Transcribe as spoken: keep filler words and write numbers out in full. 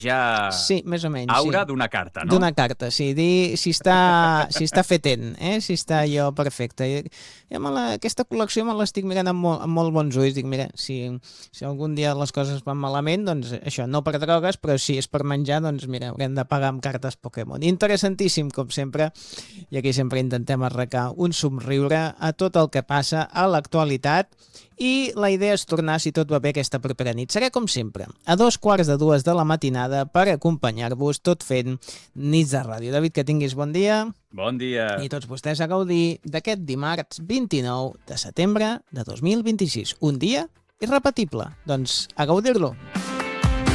ja Sí, més o menys, aura sí. d'una carta, no? D'una carta, sí. Dir si està, si està fetent, eh? Si està allò perfecte. I, i me la, aquesta col·lecció me l'estic mirant amb, molt, amb molt bons ulls. Dic, mira, si, si algun dia les coses van malament, doncs això, no per drogues, però si és per menjar, doncs mira, haurem de pagar amb cartes Pokémon. Interessantíssim, com sempre, i aquí sempre intentem arrencar un somriure a tot el que passa a l'actualitat. I la idea és tornar, si tot va bé, aquesta propera nit. Serà com sempre, a dos quarts de dues de la matinada per acompanyar-vos tot fent nits de ràdio. David, que tinguis bon dia. Bon dia. I tots vostès a gaudir d'aquest dimarts vint-i-nou de setembre de dos mil vint-i-sis. Un dia irrepetible. Doncs a gaudir-lo.